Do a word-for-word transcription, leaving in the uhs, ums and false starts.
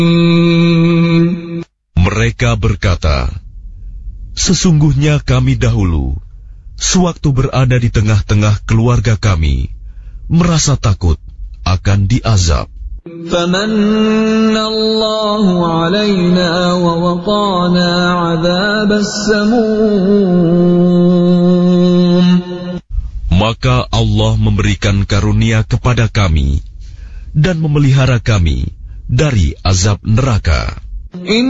Mereka berkata, sesungguhnya kami dahulu, sewaktu berada di tengah-tengah keluarga kami, merasa takut akan diazab. فَمَنَّ اللَّهُ عَلَيْنَا وَوَقَانَا عَذَابَ السَّمُومِ. Maka Allah memberikan karunia kepada kami dan memelihara kami dari azab neraka.